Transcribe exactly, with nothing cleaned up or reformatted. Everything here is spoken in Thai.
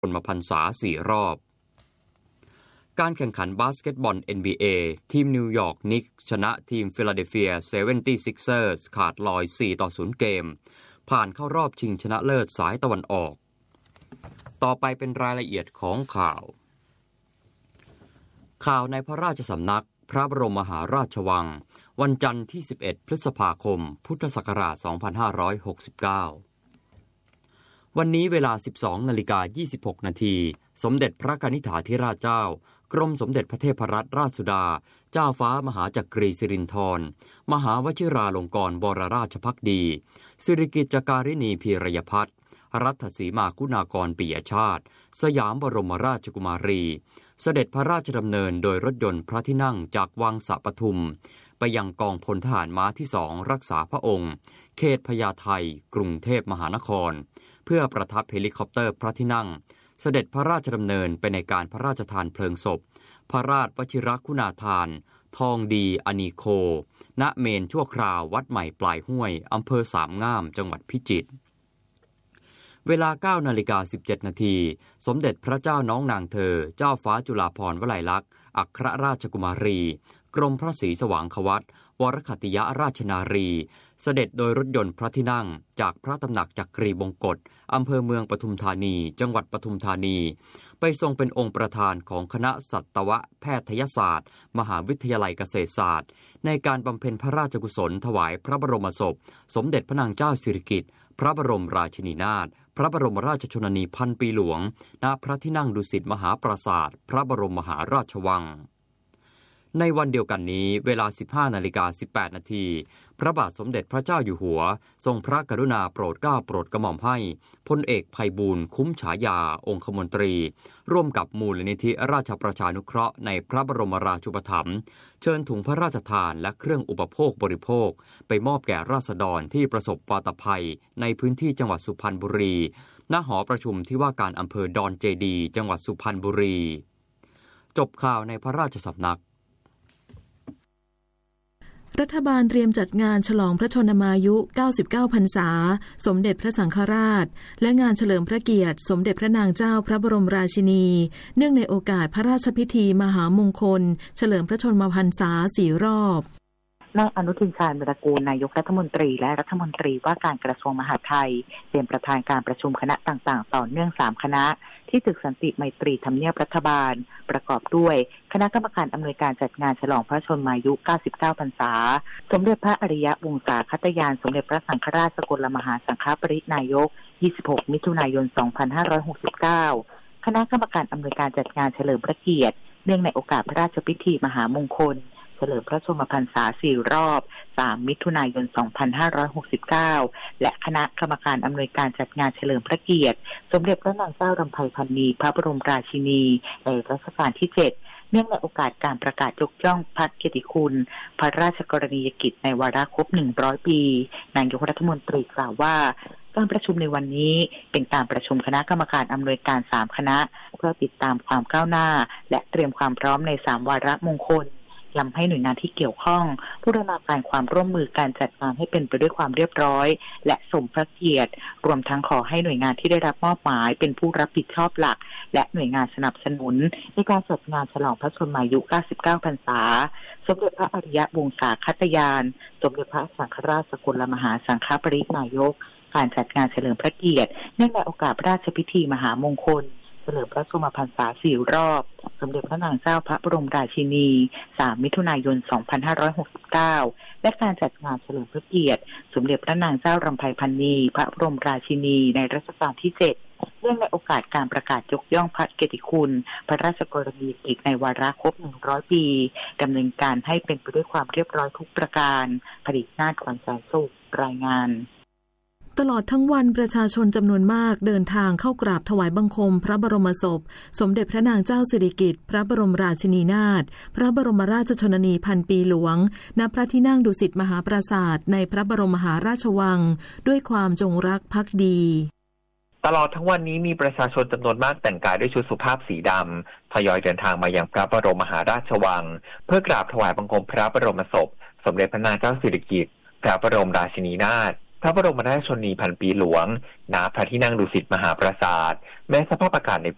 ชนมพรรษาสี่รอบการแข่งขันบาสเกตบอล เอ็น บี เอ ทีมนิวยอร์กนิกส์ชนะทีมฟิลาเดลเฟีย เซเวนตี้ซิกเซอร์ส ขาดลอย สี่ต่อศูนย์ เกมผ่านเข้ารอบชิงชนะเลิศสายตะวันออกต่อไปเป็นรายละเอียดของข่าวข่าวในพระราชสำนักพระบรมมหาราชวังวันจันทร์ที่สิบเอ็ดพฤษภาคมพุทธศักราชสองพันห้าร้อยหกสิบเก้าวันนี้เวลา สิบสองนาฬิกายี่สิบหกนาทีสมเด็จพระกนิษฐาธิราชเจ้ากรมสมเด็จพระเทพรัตนราชสุดาเจ้าฟ้ามหาจักรีสิรินธรมหาวชิราลงกรณ์บรราชภักดีสิริกิติ์จการิณีพีรยพัฒน์รัตสีมาคุณากรปิยชาติสยามบรมราชกุมารีเสด็จพระราชดำเนินโดยรถยนต์พระที่นั่งจากวังสะปทุมไปยังกองพลทหารม้าที่สองรักษาพระองค์เขตพญาไทกรุงเทพมหานครเพื่อประทับเฮลิคอปเตอร์พระที่นั่งเสด็จพระราชดำเนินไปในการพระราชทานเพลิงศพพระราชวชิรคุณาทานทองดีอนีโคณเมนชั่วคราววัดใหม่ปลายห้วยอำเภอสามง่ามจังหวัดพิจิตรเวลา เก้านาฬิกาสิบเจ็ดนาทีสมเด็จพระเจ้าน้องนางเธอเจ้าฟ้าจุฬาภรณ์วลัยลักษณ์อัครราชกุมารีกรมพระศรีสว่างควัตรวรคัตติยราชนารีเสด็จโดยรถยนต์พระที่นั่งจากพระตำหนักจักรีบงกฎอำเภอเมืองปทุมธานีจังหวัดปทุมธานีไปทรงเป็นองค์ประธานของคณะสัตวแพทยศาสตร์มหาวิทยาลัยเกษตรศาสตร์ในการบำเพ็ญพระราชกุศลถวายพระบรมศพสมเด็จพระนางเจ้าสิริกิติ์พระบรมราชินีนาถพระบรมราชชนนีพันปีหลวงณพระที่นั่งดุสิตมหาปราสาทพระบรมมหาราชวังในวันเดียวกันนี้เวลา สิบห้านาฬิกาสิบแปดนาทีพระบาทสมเด็จพระเจ้าอยู่หัวทรงพระกรุณาโปรดเกล้าโปรดกระหม่อมให้พลเอกไพบูลย์คุ้มฉายาองคมนตรีร่วมกับมูลนิธิราชประชานุเคราะห์ในพระบรมราชูปถัมภ์เชิญถุงพระราชทานและเครื่องอุปโภคบริโภคไปมอบแก่ราษฎรที่ประสบวาตภัยในพื้นที่จังหวัดสุพรรณบุรีณหอประชุมที่ว่าการอำเภอดอนเจดีจังหวัดสุพรรณบุรีจบข่าวในพระราชสำนักรัฐบาลเตรียมจัดงานฉลองพระชนมายุ เก้าสิบเก้า พรรษาสมเด็จพระสังฆราชและงานเฉลิมพระเกียรติสมเด็จพระนางเจ้าพระบรมราชินีเนื่องในโอกาสพระราชพิธีมหามงคลเฉลิมพระชนมพรรษาสี่รอบนายอนุทินชาญวิรากูลนายกรัฐมนตรีและรัฐมนตรีว่าการกระทรวงมหาดไทยเป็นประธานการประชุมคณะต่างๆต่อเนื่องสามคณะที่ตึกสันติไมตรีทำเนียบรัฐบาลประกอบด้วยคณะกรรมการอำนวยการจัดงานฉลองพระชนมายุ เก้าสิบเก้า พรรษาสมเด็จพระอริยวงศาคตยานสมเด็จพระสังฆราชสกลมหาสังฆปรินายกยี่สิบหกมิถุนายนสองพันห้าร้อยหกสิบเก้าคณะกรรมการอำนวยการจัดงานเฉลิมพระเกียรติเนื่องในโอกาสพระราชพิธีมหามงคลเฉลิมพระชนมพรรษาสี่รอบสามมิถุนายนสองพันห้าร้อยหกสิบเก้าและคณะกรรมการอำนวยการจัดงานเฉลิมพระเกียรติสมเด็จพระนางเจ้ารำไพพรรณีพระบรมราชินีในรัชกาลที่เจ็ดเนื่องในโอกาสการประกาศยกย่องพระเกียรติคุณพระราชกรณียกิจในวาระครบหนึ่งร้อยปีนายกรัฐมนตรีกล่าวว่าการประชุมในวันนี้เป็นการประชุมคณะกรรมการอำนวยการสามคณะเพื่อติดตามความก้าวหน้าและเตรียมความพร้อมในสามวาระมงคลย้ำให้หน่วยงานที่เกี่ยวข้องบูรณาการความร่วมมือการจัดงานให้เป็นไปด้วยความเรียบร้อยและสมพระเกียรติรวมทั้งขอให้หน่วยงานที่ได้รับมอบหมายเป็นผู้รับผิดชอบหลักและหน่วยงานสนับสนุนในการจัดงานฉลองพระชนมายุ เก้าสิบเก้า พรรษาสมเด็จพระอริยวงศาคตยานสมเด็จพระสังฆราชสกลมหาสังฆปรินายกการจัดงานเฉลิมพระเกียรติเนื่องในโอกาสพระราชพิธีมหามงคลเฉลิมพระชนมพรรษาสี่รอบสมเด็จพระนางเจ้าพระบรมราชินีสามมิถุนายนสองพันห้าร้อยหกสิบเก้าและการจัดงานเฉลิมพระเกียรติสมเด็จพระนางเจ้ารำไพพรรณีพระบรมราชินีในรัชกาลที่เจ็ดเนื่องในโอกาสการประกาศยกย่องพระเกียรติคุณพระราชกรณียกิจในวาระครบหนึ่งร้อยปีดำเนินการให้เป็นไปด้วยความเรียบร้อยทุกประการผลิตนาถขวัญใจสุขรายงานตลอดทั้งวันประชาชนจำนวนมากเดินทางเข้ากราบถวายบังคมพระบรมศพสมเด็จพระนางเจ้าสิริกิติ์พระบรมราชินีนาถพระบรมราชชนนีพันปีหลวงณพระที่นั่งดุสิตมหาปราสาทในพระบรมมหาราชวังด้วยความจงรักภักดีตลอดทั้งวันนี้มีประชาชนจำนวนมากแต่งกายด้วยชุดสุภาพสีดำทยอยเดินทางมายังพระบรมมหาราชวังเพื่อกราบถวายบังคมพระบรมศพสมเด็จพระนางเจ้าสิริกิติ์พระบรมราชินีนาถพระบรมราชชนนีพันปีหลวงณพระที่นั่งดุสิตมหาปราสาทแม้สภาพอากาศใน